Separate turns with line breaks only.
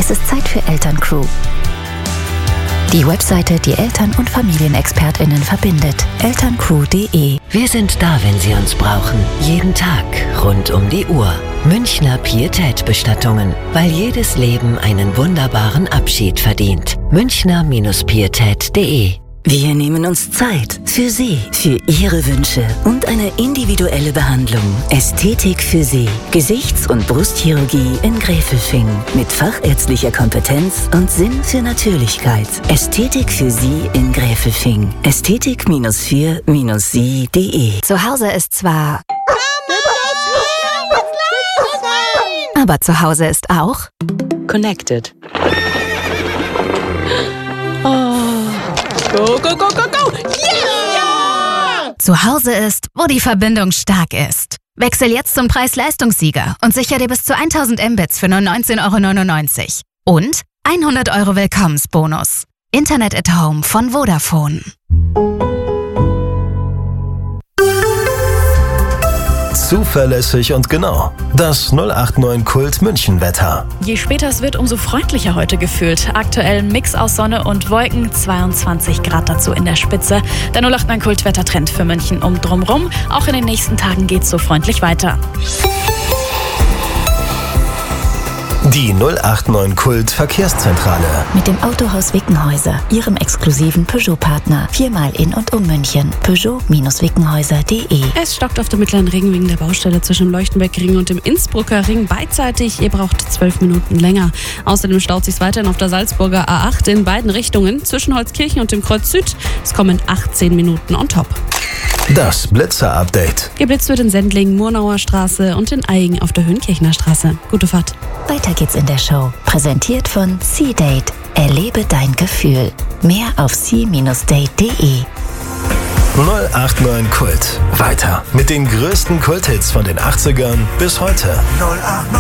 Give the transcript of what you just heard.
Es ist Zeit für Elterncrew. Die Webseite, die Eltern- und FamilienexpertInnen verbindet. elterncrew.de.
Wir sind da, wenn Sie uns brauchen. Jeden Tag, rund um die Uhr. Münchner Pietät-Bestattungen. Weil jedes Leben einen wunderbaren Abschied verdient. Münchner-Pietät.de.
Wir nehmen uns Zeit für Sie, für Ihre Wünsche und eine individuelle Behandlung. Ästhetik für Sie. Gesichts- und Brustchirurgie in Gräfelfing. Mit fachärztlicher Kompetenz und Sinn für Natürlichkeit. Ästhetik für Sie in Gräfelfing. Ästhetik-für-sie.de.
Zu Hause ist zwar... Aber zu Hause ist auch...
Connected. Go, go, go, go, go! Yeah!
Zu Hause ist, wo die Verbindung stark ist. Wechsel jetzt zum Preis-Leistungssieger und sicher dir bis zu 1000 Mbits für nur 19,99 €. Und 100 € Willkommensbonus. Internet at Home von Vodafone.
Zuverlässig und genau. Das 089 Kult München Wetter.
Je später es wird, umso freundlicher heute gefühlt. Aktuell ein Mix aus Sonne und Wolken, 22 Grad dazu in der Spitze. Der 089 Kult Wettertrend für München um drumrum. Auch in den nächsten Tagen geht's so freundlich weiter.
Die 089 Kult Verkehrszentrale.
Mit dem Autohaus Wickenhäuser, Ihrem exklusiven Peugeot-Partner. 4-mal in und um München. Peugeot-Wickenhäuser.de.
Es stockt auf der Mittleren Ring wegen der Baustelle zwischen dem Leuchtenberger Ring und dem Innsbrucker Ring beidseitig. Ihr braucht 12 Minuten länger. Außerdem staut sich weiterhin auf der Salzburger A8 in beiden Richtungen zwischen Holzkirchen und dem Kreuz Süd. Es kommen 18 Minuten on top.
Das Blitzer-Update.
Geblitzt wird in Sendling, Murnauer Straße und in Aigen auf der Höhenkirchner Straße. Gute Fahrt.
Weiter geht's in der Show. Präsentiert von C-Date. Erlebe dein Gefühl. Mehr auf c-date.de.
089 Kult. Weiter mit den größten Kulthits von den 80ern bis heute. 089